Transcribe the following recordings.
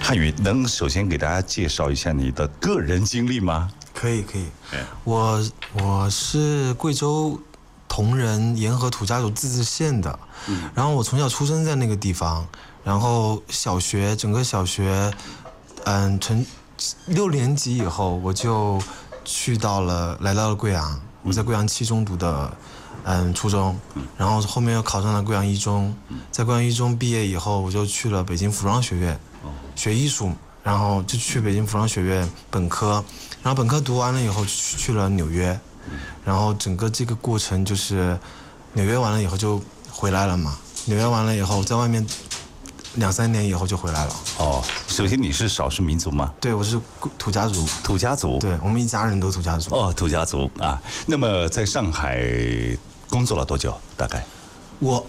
汉语能首先给大家介绍一下你的个人经历吗？ 可以，我是贵州铜仁沿河土家族自治县的，然后我从小出生在那个地方，然后整个小学，从6年级以后我就来到了贵阳，我在贵阳7中读的初中，然后后面又考上了贵阳1中，在贵阳1中毕业以后，我就去了北京服装学院学艺术，然后就去北京服装学院本科，然后本科读完了以后去了纽约，然后整个这个过程就是纽约完了以后就回来了嘛，纽约完了以后在外面2、3年以后就回来了。 哦，首先你是少数民族吗？ 对，我是土家族。 土家族。 对，我们一家人都土家族。 哦，土家族啊。那么在上海工作了多久？大概？ 我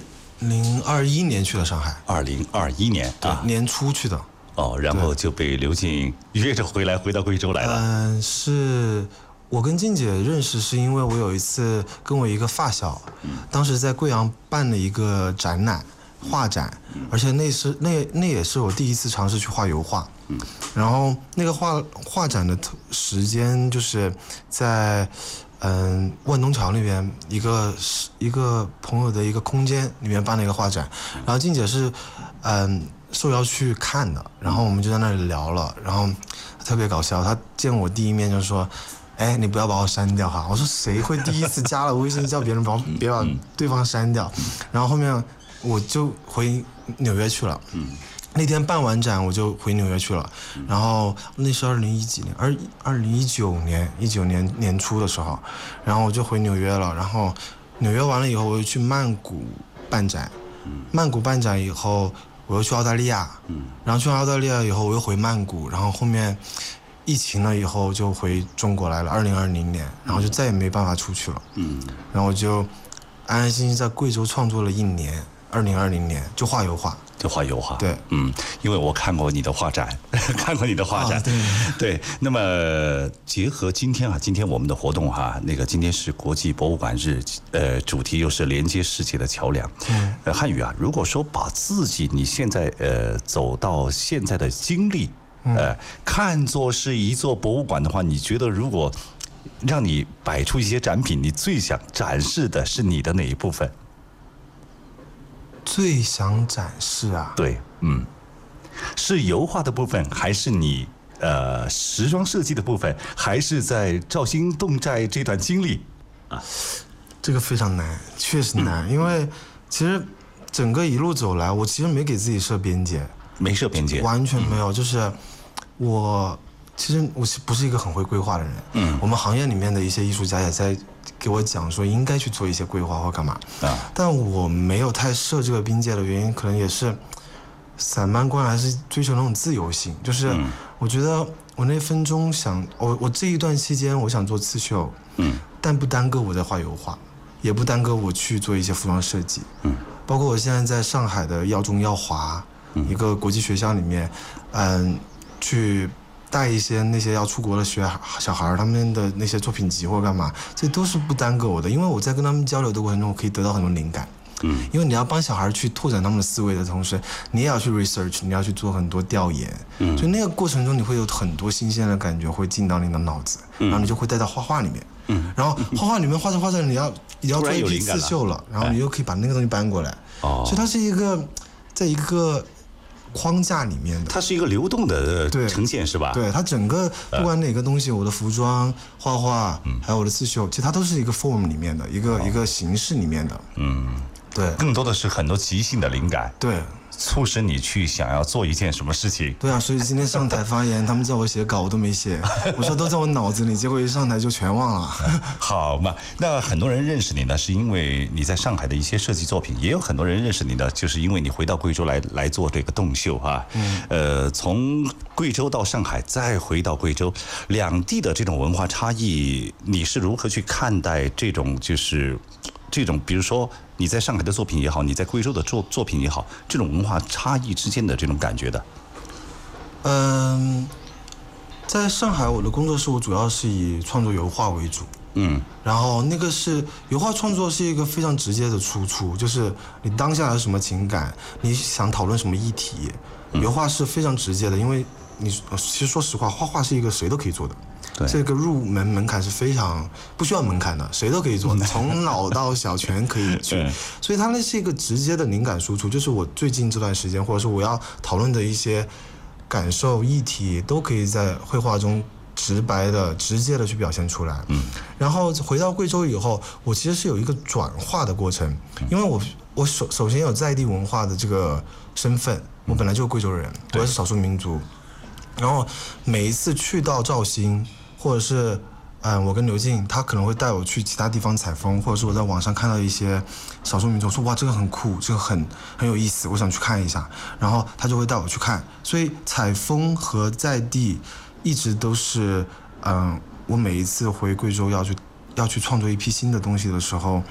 2021年去了上海。 2021年啊， 年初去的。 哦，然后就被刘静约着回到贵州来了。 是我跟静姐认识，是因为我有一次跟我一个发小，当时在贵阳办了一个展览，画展，而且那也是我第一次尝试去画油画。然后那个画展的时间就是在万东桥那边一个朋友的一个空间里面办了一个画展，然后静姐是受邀去看的，然后我们就在那里聊了，然后特别搞笑，他见我第一面就说：“哎，你不要把我删掉哈。”我说：“谁会第一次加了微信叫别人别把对方删掉？”然后后面我就回纽约去了。那天办完展我就回纽约去了，然后那是2019年年初的时候，然后我就回纽约了，然后纽约完了以后我又去曼谷办展，曼谷办展以后我又去澳大利亚，然后去完澳大利亚以后我又回曼谷，然后后面疫情了以后就回中国来了，2020年，然后就再也没办法出去了，然后我就安安心心在贵州创作了1年，2020年就画油画。 对，因为我看过你的画展，对。那么结合今天我们的活动今天是国际博物馆日，主题又是连接世界的桥梁。汉语如果说把自己你现在走到现在的经历，看作是一座博物馆的话，你觉得如果让你摆出一些展品，你最想展示的是你的哪一部分？ 最想展示对，是油画的部分，还是你时装设计的部分，还是在肇兴侗寨这段经历这个非常难，确实难，因为其实整个一路走来，我其实没给自己设边界，完全没有，就是我不是一个很会规划的人，我们行业里面的一些艺术家也在给我讲说应该去做一些规划或干嘛，但我没有太设这个边界的原因，可能也是散漫观还是追求那种自由性，就是我觉得我那分钟我这一段期间我想做刺绣，但不耽搁我在画油画，也不耽搁我去做一些服装设计，包括我现在在上海的耀中耀华一个国际学校里面，去带一些那些要出国的小孩他们的那些作品集或者干嘛，这都是不耽搁我的，因为我在跟他们交流的过程中，我可以得到很多灵感。因为你要帮小孩去拓展他们的思维的同时，你也要去 research， 你要去做很多调研，所以那个过程中你会有很多新鲜的感觉会进到你的脑子，然后你就会带到画画里面，然后画画里面画着你要做一批刺绣了，然后你又可以把那个东西搬过来，所以它是在一个框架里面的， 它是一个流动的呈现，是吧？ 对，它整个不管哪个东西，我的服装、画画，还有我的刺绣，其实它都是一个 form 里面的一个形式里面的，对， 更多的是很多即兴的灵感， 对， 促使你去想要做一件什么事情。 对啊，所以今天上台发言，他们叫我写稿，我都没写，我说都在我脑子里，结果一上台就全忘了。 好嘛，那很多人认识你呢，是因为你在上海的一些设计作品，也有很多人认识你呢，就是因为你回到贵州来做这个侗绣从贵州到上海，再回到贵州，两地的这种文化差异，你是如何去看待这种比如说你在上海的作品也好，你在贵州的作品也好，这种文化差异之间的这种感觉的？ 在上海我的工作室我主要是以创作油画为主， 然后那个是油画创作是一个非常直接的输出，就是你当下有什么情感，你想讨论什么议题，油画是非常直接的，因为你其实说实话，画画是一个谁都可以做的。这个入门门槛是非常不需要门槛的，谁都可以做，从老到小全可以去。所以它那是一个直接的灵感输出，就是我最近这段时间，或者是我要讨论的一些感受议题，都可以在绘画中直白的、直接的去表现出来。然后回到贵州以后，我其实是有一个转化的过程，因为我首先有在地文化的这个身份，我本来就是贵州人，我也是少数民族。然后每一次去到肇兴，或者是我跟刘静，他可能会带我去其他地方采风，或者是我在网上看到一些少数民族说哇这个很酷，这个很有意思，我想去看一下，然后他就会带我去看。所以采风和在地一直都是我每一次回贵州要去创作一批新的东西的时候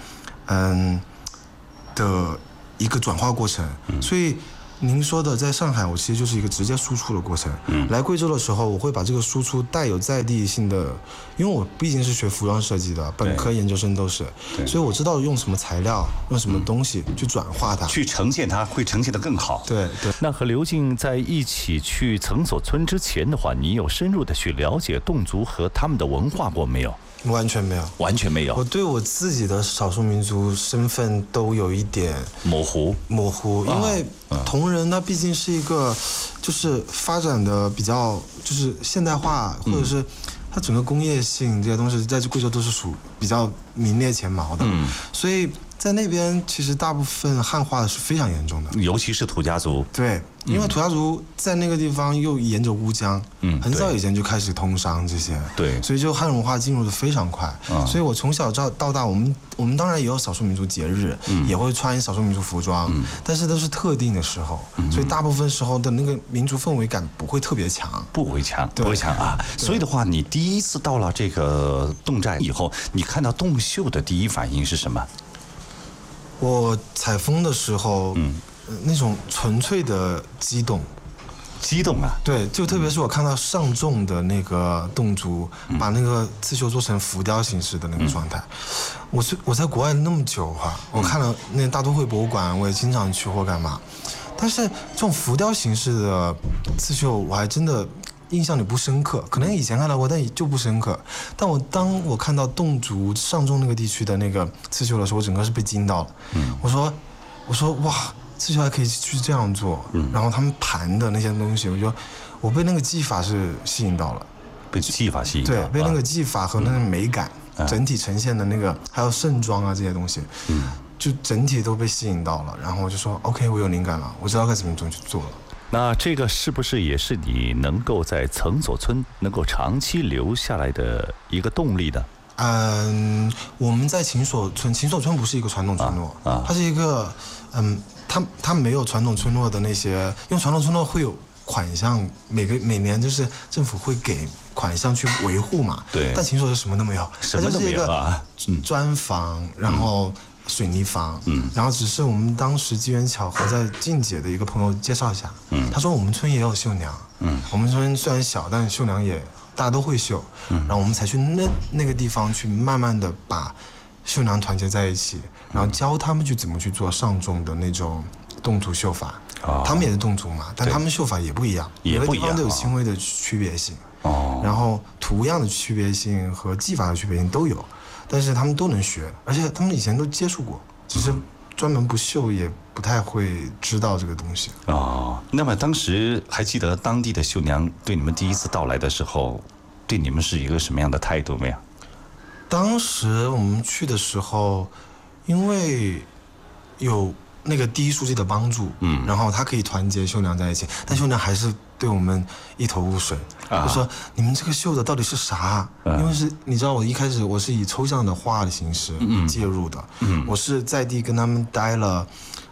的一个转化过程。所以您说的在上海，我其实就是一个直接输出的过程。来贵州的时候，我会把这个输出带有在地性的，因为我毕竟是学服装设计的，本科研究生都是，所以我知道用什么材料，用什么东西去转化它， 去呈现它，会呈现得更好。 对。 那和刘静在一起去曾所村之前的话，你有深入的去了解侗族和他们的文化过没有？ 完全没有， 完全没有。 我对我自己的少数民族身份都有一点模糊， 因为同仁它毕竟是一个，就是发展的比较就是现代化，或者是它整个工业性这些东西在贵州都是属比较名列前茅的，所以在那边其实大部分汉化是非常严重的， 尤其是土家族。 对，因为土家族在那个地方又沿着乌江，很早以前就开始通商这些， 对， 所以就汉文化进入的非常快。所以我从小到大，我们当然也有少数民族节日，也会穿少数民族服装，但是都是特定的时候，所以大部分时候的那个民族氛围感不会特别强， 不会强啊。所以的话，你第一次到了这个侗寨以后，你看到侗秀的第一反应是什么？ 我采风的时候，那种纯粹的激动啊！对，就特别是我看到上众的那个侗族，把那个刺绣做成浮雕形式的那个状态。我在国外那么久哈，我看了那大都会博物馆，我也经常去或干嘛，但是这种浮雕形式的刺绣，我还真的印象里不深刻，可能以前看到过，但就不深刻。但当我看到侗族上众那个地区的那个刺绣的时候，我整个是被惊到了。我说哇，刺绣还可以去这样做。然后他们盘的那些东西，我被那个技法是吸引到了， 被技法吸引到了， 对，被那个技法和那个美感，整体呈现的那个，还有盛装啊这些东西，就整体都被吸引到了。然后我就说 OK， 我有灵感了，我知道该怎么去做了。 那这个是不是也是你能够在曾所村能够长期留下来的一个动力的？ 我们在秦所村不是一个传统村落，它是一个它没有传统村落的那些，因为传统村落会有款项，每年就是政府会给款项去维护嘛， 对。 但秦所是什么都没有， 什么都没有啊， 砖房，然后水泥房，然后只是我们当时机缘巧合在静姐的一个朋友介绍下，他说我们村也有绣娘，我们村虽然小，但绣娘也大家都会绣，然后我们才去那个地方去慢慢的把绣娘团结在一起，然后教他们去怎么去做上众的那种侗族绣法，他们也是侗族嘛，但他们绣法也不一样，每个地方都有轻微的区别性，然后图样的区别性和技法的区别性都有。但是他们都能学，而且他们以前都接触过，只是专门不绣也不太会知道这个东西。 那么当时还记得当地的绣娘对你们第一次到来的时候，对你们是一个什么样的态度没有？ 当时我们去的时候，因为有那个第一书记的帮助，然后他可以团结绣娘在一起，但绣娘还是对我们一头雾水，就说你们这个绣的到底是啥？因为你知道我一开始我是以抽象的画的形式介入的，我是在地跟他们待了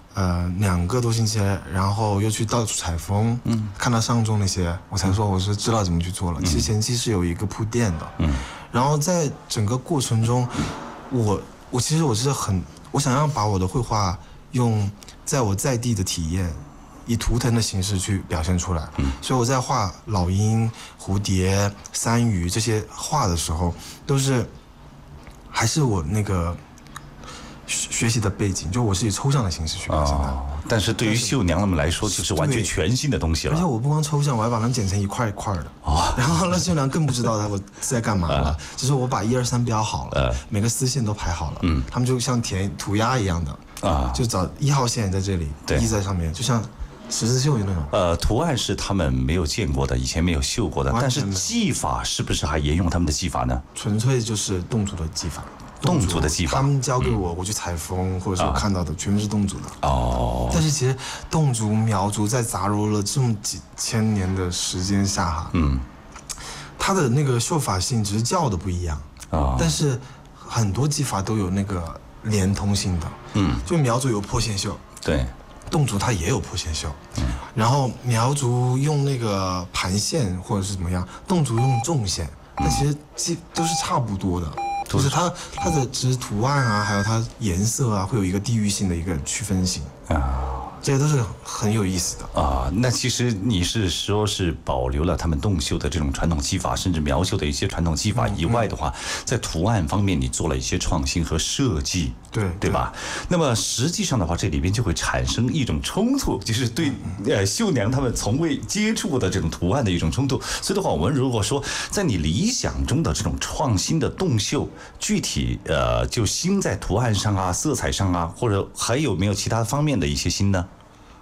2个多星期，然后又去到处采风，看到上众那些，我才说我是知道怎么去做了。其实前期是有一个铺垫的，然后在整个过程中，我其实我是我想要把我的绘画用在地的体验，以图腾的形式去表现出来。所以我在画老鹰、蝴蝶、山鱼这些画的时候，都是还是我那个学习的背景，就我是以抽象的形式去表现它。 但是对于绣娘他们来说，就是完全全新的东西了。 而且我不光抽象，我还把它们剪成一块一块的。然后那绣娘更不知道我是在干嘛了，只是我把1、2、3标好了，每个丝线都排好了，他们就像填涂鸦一样的就找1号线在这里，印在上面，就像十字绣那种。 图案是他们没有见过的，以前没有绣过的，但是技法是不是还沿用他们的技法呢？ 纯粹就是侗族的技法。 侗族的技法， 他们教给我去采风，或者是我看到的全部是侗族的。但是其实侗族、苗族在杂糅了这么几千年的时间下它的那个绣法性只是叫的不一样但是很多技法都有那个连通性的。就苗族有破线绣， 对， 侗族它也有破线绣。然后苗族用那个盘线或者是怎么样，侗族用纵线，但其实都是差不多的。就是它的只是图案啊，还有它颜色啊，会有一个地域性的一个区分性这些都是很有意思的那其实你是说是保留了他们侗绣的这种传统技法，甚至苗绣的一些传统技法以外的话，在图案方面你做了一些创新和设计，对吧？那么实际上的话，这里边就会产生一种冲突，就是对绣娘他们从未接触过的这种图案的一种冲突。所以的话，我们如果说在你理想中的这种创新的侗绣，具体就新在图案上啊、色彩上啊，或者还有没有其他方面的一些新呢？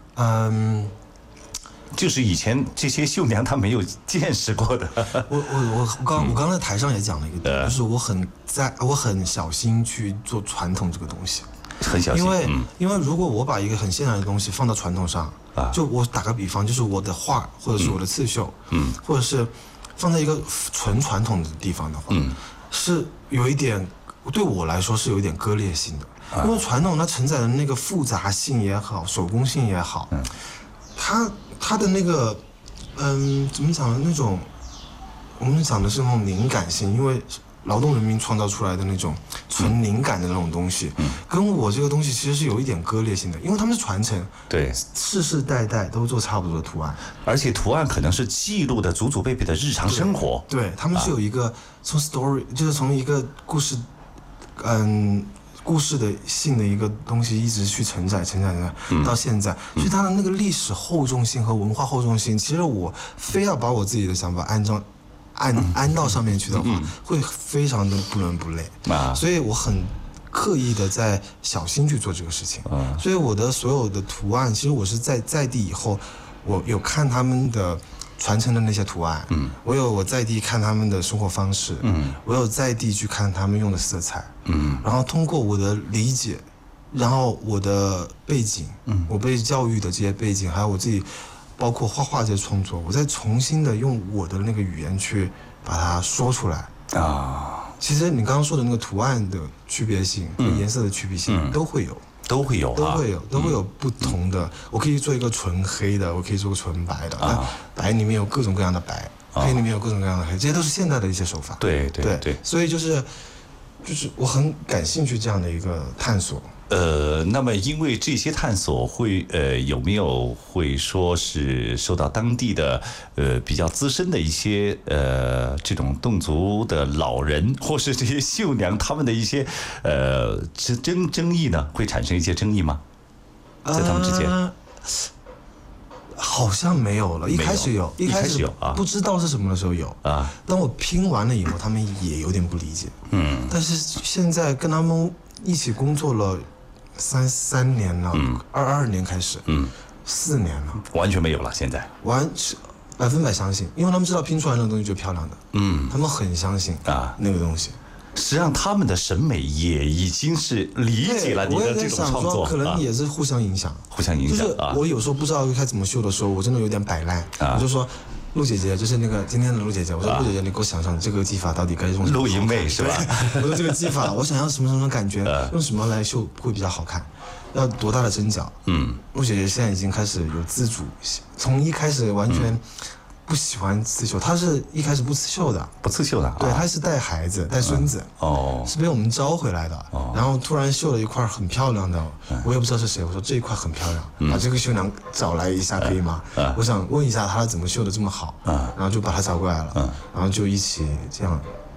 就是以前这些绣娘她没有见识过的。 我刚在台上也讲了一个点，就是我很小心去做传统这个东西， 很小心。 因为如果我把一个很现代的东西放到传统上就我打个比方，就是我的画或者是我的刺绣，或者是放在一个纯传统的地方的话，是有一点对我来说是有一点割裂性的。因为传统它承载的那个复杂性也好，手工性也好，它的那个怎么讲呢？那种我们讲的是那种灵感性，因为劳动人民创造出来的那种纯灵感的那种东西，跟我这个东西其实是有一点割裂性的，因为他们是传承， 对， 世世代代都做差不多的图案， 而且图案可能是记录的祖祖辈辈的日常生活， 对，他们是有一个从 story，就是从一个故事，故事的性的一个东西一直去承载到现在，所以它的那个历史厚重性和文化厚重性，其实我非要把我自己的想法安到上面去的话，会非常的不伦不类所以我很刻意的在小心去做这个事情所以我的所有的图案，其实我是在地以后，我有看他们的传承的那些图案，我在地看他们的生活方式，我有在地去看他们用的色彩，然后通过我的理解，然后我的背景，我被教育的这些背景，还有我自己包括画画这些创作，我再重新的用我的那个语言去把它说出来其实你刚刚说的那个图案的区别性和颜色的区别性都会有。都会有不同的。我可以做一个纯黑的，我可以做个纯白的，白里面有各种各样的白，黑里面有各种各样的黑，这些都是现代的一些手法。对，所以就是我很感兴趣这样的一个探索。 那么因为这些探索会有没有会说是受到当地的比较资深的一些这种侗族的老人或是这些绣娘他们的一些争议呢？会产生一些争议吗？在他们之间？ 好像没有了，一开始有不知道是什么的时候有当我拼完了以后，他们也有点不理解。但是现在跟他们一起工作了3年了，22年开始，4年了， 完全没有了。现在 100%相信，因为他们知道拼出来那个东西就是漂亮的，他们很相信那个东西。 实际上他们的审美也已经是理解了你的这种创作， 可能也是互相影响。就是我有时候不知道该怎么绣的时候，我真的有点摆烂，我就说。陆姐姐就是那个今天的陆姐姐，我说陆姐姐，你给我想想这个技法到底该用什么？ 陆莹妹是吧？ 我说这个技法，我想要什么感觉，用什么来绣会比较好看？要多大的针脚？陆姐姐现在已经开始有自主，从一开始完全不喜欢刺绣，她是一开始不刺绣的，对，她是带孩子带孙子，是被我们招回来的，然后突然绣了一块很漂亮的，我也不知道是谁，我说这一块很漂亮，把这个绣娘找来一下可以吗？我想问一下她怎么绣的这么好，然后就把她找过来了，然后就一起这样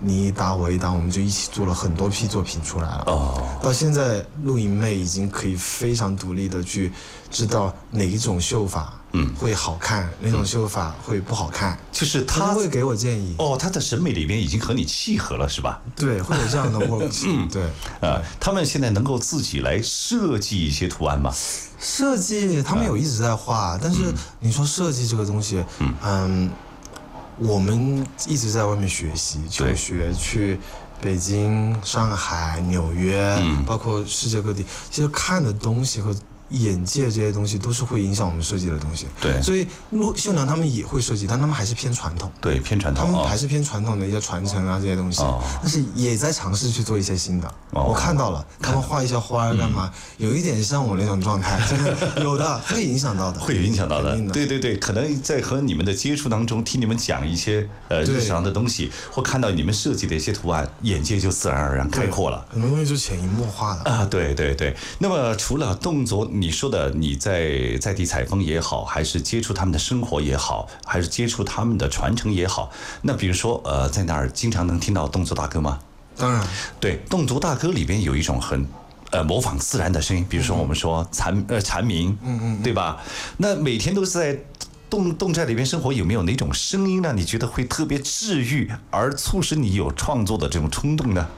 你一搭我一搭，我们就一起做了很多批作品出来了。到现在陆莹妹已经可以非常独立的去知道哪一种绣法会好看，哪种绣法会不好看， 就是她会给我建议。 她的审美里面已经和你契合了，是吧？ 对，会有这样的默契。对， 他们现在能够自己来设计一些图案吗？ 设计他们有一直在画，但是你说设计这个东西，我们一直在外面学习求学，去北京、上海、纽约，包括世界各地，其实看的东西和眼界这些东西都是会影响我们设计的东西。 对， 所以绣娘他们也会设计，但他们还是偏传统。 对，偏传统， 他们还是偏传统的一些传承啊这些东西，但是也在尝试去做一些新的。我看到了，他们画一些花儿干嘛，有一点像我那种状态，真的有的会影响到的， 会影响到的。对对对，可能在和你们的接触当中，听你们讲一些日常的东西，或看到你们设计的一些图案，眼界就自然而然开阔了。 很多东西就潜移默化的啊。对对对。那么除了动作，你说的你在地采风也好，还是接触他们的生活也好，还是接触他们的传承也好，那比如说在那儿经常能听到侗族大歌吗？ 当然， 对，侗族大歌里边有一种很模仿自然的声音，比如说我们说蝉鸣，对吧？那每天都是在侗寨里边生活，有没有哪种声音让你觉得会特别治愈，而促使你有创作的这种冲动呢？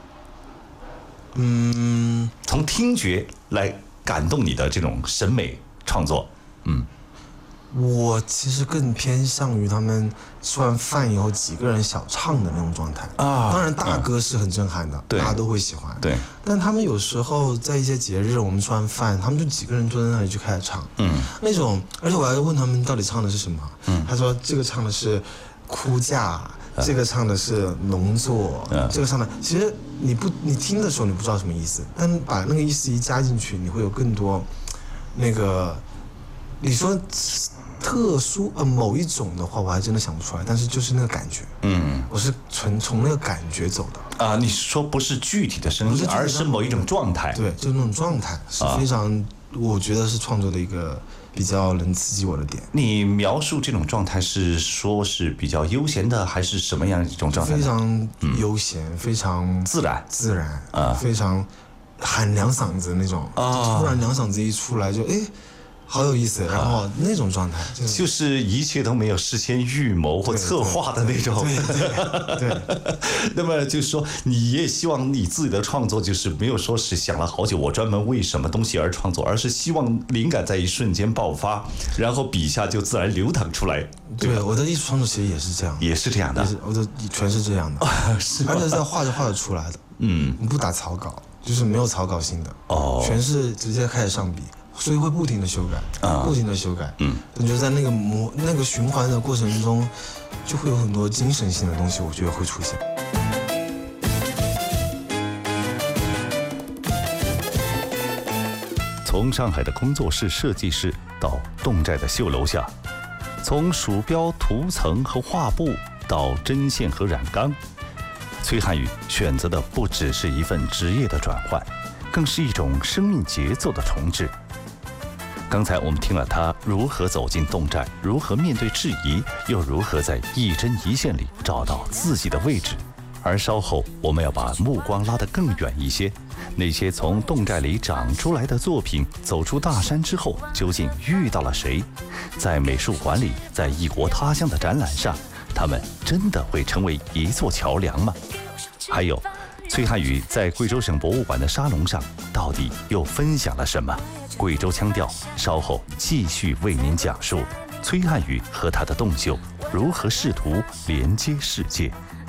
从听觉来感动你的这种审美创作， 我其实更偏向于他们吃完饭以后几个人小唱的那种状态啊。当然大歌是很震撼的，大家都会喜欢。 对， 但他们有时候在一些节日，我们吃完饭，他们就几个人坐在那里就开始唱，那种，而且我还问他们到底唱的是什么，他说这个唱的是哭嫁。这个唱的是农作，这个唱的其实你听的时候你不知道什么意思，但把那个意思一加进去，你会有更多那个你说特殊某一种的话，我还真的想不出来，但是就是那个感觉，我是从那个感觉走的啊。你说不是具体的声音，而是某一种状态， 对，就是那种状态是非常，我觉得是创作的一个比较能刺激我的点。 你描述这种状态是说是比较悠闲的，还是什么样一种状态？ 非常悠闲，非常自然啊，非常喊两嗓子那种，突然两嗓子一出来就好有意思，然后那种状态就是一切都没有事先预谋或策划的那种。 对。 那么就是说，你也希望你自己的创作就是没有说是想了好久，我专门为什么东西而创作，而是希望灵感在一瞬间爆发，然后笔下就自然流淌出来。 对，我的艺术创作其实也是这样， 也是这样的， 我的全是这样的，是，而且在画着画着出来的。你不打草稿，就是没有草稿性的，全是直接开始上笔。所以会不停的修改，不停的修改，你就在那个循环的过程中，就会有很多精神性的东西，我觉得会出现。 从上海的工作室设计师到侗寨的绣楼下，从鼠标、涂层和画布到针线和染缸，崔汉宇选择的不只是一份职业的转换，更是一种生命节奏的重置。刚才我们听了他如何走进侗寨，如何面对质疑，又如何在一针一线里找到自己的位置。而稍后我们要把目光拉得更远一些，那些从侗寨里长出来的作品走出大山之后，究竟遇到了谁？在美术馆里，在异国他乡的展览上，他们真的会成为一座桥梁吗？还有崔汉宇在贵州省博物馆的沙龙上到底又分享了什么？贵州腔调，稍后继续为您讲述崔汉宇和他的侗绣如何试图连接世界。